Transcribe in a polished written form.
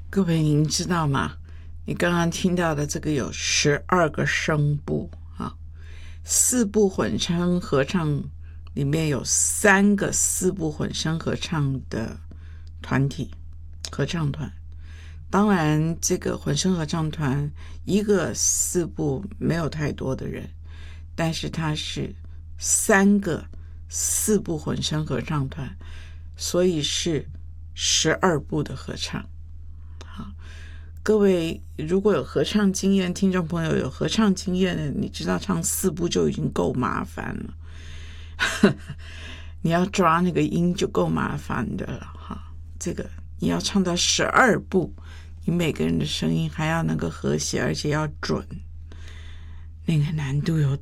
各位您知道吗？你刚刚听到的这个有12个声部啊，4部混声合唱里面有3个4部混声合唱的团体合唱团。当然这个混声合唱团一个4部没有太多的人，但是它是3个4部混声合唱团，所以是12部的合唱。好，各位如果有合唱经验，听众朋友有合唱经验的，你知道唱4部就已经够麻烦了你要抓那个音就够麻烦的了哈。这个你要唱到12部，你每个人的声音还要能够和谐，而且要准，那个难度有